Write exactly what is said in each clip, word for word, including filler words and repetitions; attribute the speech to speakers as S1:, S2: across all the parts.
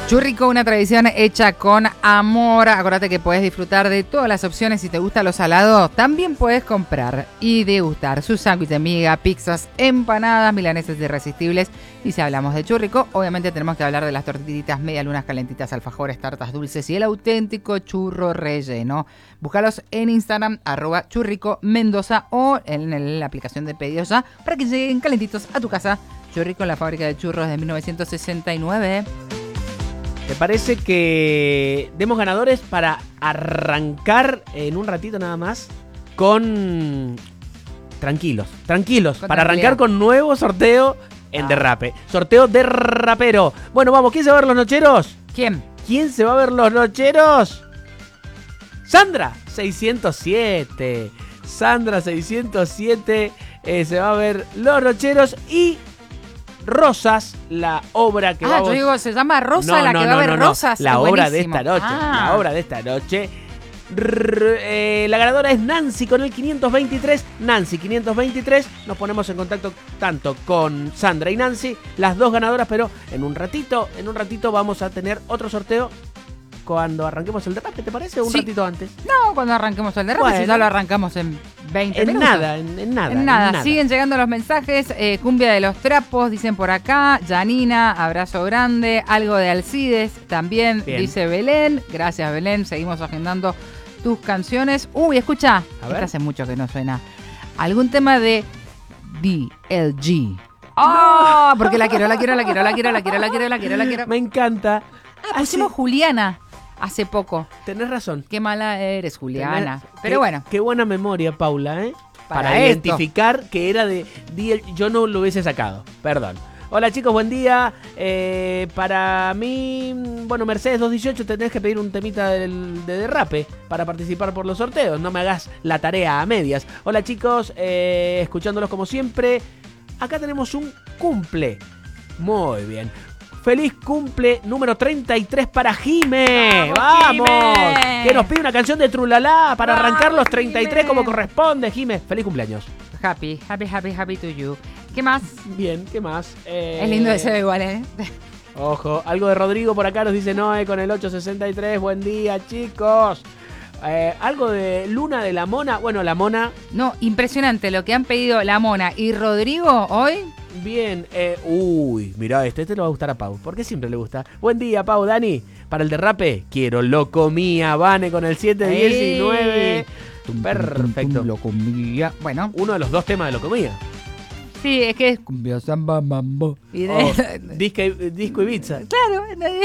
S1: Churrico, una tradición hecha con amor. Acordate que puedes disfrutar de todas las opciones. Si te gusta lo salado, también puedes comprar y degustar sus sándwiches de miga, pizzas, empanadas, milanesas irresistibles. Y si hablamos de Churrico, obviamente tenemos que hablar de las tortillitas medialunas calentitas, alfajores, tartas dulces y el auténtico churro relleno. Búscalos en Instagram, arroba churrico mendoza, o en la aplicación de pedidos ya para que lleguen calentitos a tu casa. Churrico, la fábrica de churros de mil novecientos sesenta y nueve.
S2: ¿Te parece que demos ganadores para arrancar en un ratito nada más con... Tranquilos, tranquilos, con para arrancar con nuevo sorteo en ah. Derrape. Sorteo de rapero. Bueno, vamos, ¿quién se va a ver los nocheros?
S1: ¿Quién?
S2: ¿Quién se va a ver los nocheros? Sandra, seiscientos siete. Sandra, seiscientos siete, eh, se va a ver los nocheros y... Rosas, la obra que
S1: ah,
S2: vamos...
S1: yo digo, se llama Rosa,
S2: no,
S1: la
S2: no,
S1: que
S2: no,
S1: va a ver
S2: no, no.
S1: Rosas.
S2: La
S1: obra
S2: obra de esta noche, ah. la obra de esta noche. R eh, la ganadora es Nancy con el quinientos veintitrés. Nancy quinientos veintitrés. Nos ponemos en contacto tanto con Sandra y Nancy, las dos ganadoras, pero en un ratito, en un ratito vamos a tener otro sorteo cuando arranquemos el derrape, ¿te parece? ¿O un sí. ratito antes?
S1: No, cuando arranquemos el derrape, bueno, si ya lo arrancamos en veinte
S2: en
S1: minutos.
S2: Nada, en, en nada,
S1: en nada.
S2: En nada.
S1: Siguen llegando los mensajes. Eh, cumbia de los trapos, dicen por acá. Janina, abrazo grande. Algo de Alcides, también Bien. dice Belén. Gracias, Belén. Seguimos agendando tus canciones. Uy, escucha. Esta hace mucho que no suena. Algún tema de D L G. ¡Oh! No. Porque la quiero, la quiero, la quiero, la quiero, la quiero, la quiero, la quiero, la quiero.
S2: Me encanta.
S1: Ah, pusimos Así... Juliana. Hace poco.
S2: Tenés razón.
S1: Qué mala eres, Juliana.
S2: Tenés,
S1: Pero
S2: qué,
S1: bueno.
S2: Qué buena memoria, Paula, ¿eh?
S1: Para,
S2: Para
S1: esto.
S2: identificar que era de... Yo no lo hubiese sacado. Perdón. Hola, chicos, buen día. Eh, para mí, bueno, Mercedes doscientos dieciocho, tenés que pedir un temita del, de derrape para participar por los sorteos. No me hagas la tarea a medias. Hola, chicos, eh, escuchándolos como siempre. Acá tenemos un cumple. Muy bien. Feliz cumple número treinta y tres para Jime. ¡Vamos! Jime. Que nos pide una canción de Trulalá para ¡Vamos, arrancar los treinta y tres Jime! Como corresponde, Jime. Feliz cumpleaños.
S1: Happy, happy, happy, happy to you. ¿Qué más?
S2: Bien, ¿qué más? Eh...
S1: Es lindo ese igual, ¿eh?
S2: Ojo, algo de Rodrigo por acá nos dice Noé con el ochocientos sesenta y tres. Buen día, chicos. Eh, algo de Luna de la Mona. Bueno, la Mona.
S1: No, impresionante lo que han pedido la Mona y Rodrigo hoy.
S2: Bien, eh, uy, mirá, este, este le va a gustar a Pau, porque siempre le gusta. Buen día, Pau, Dani. Para el derrape, quiero Loco Mía, Vane con el siete diecinueve. Perfecto.
S1: Loco Mía. Bueno.
S2: Uno de los dos temas de Loco Mía.
S1: Sí, es que es cumbia, samba, mambo. Y de...
S2: oh, disco, disco Ibiza.
S1: Claro,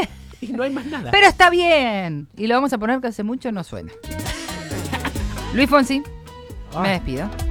S2: y no hay más nada.
S1: Pero está bien. Y lo vamos a poner que hace mucho no suena. Luis Fonsi, ah. me despido.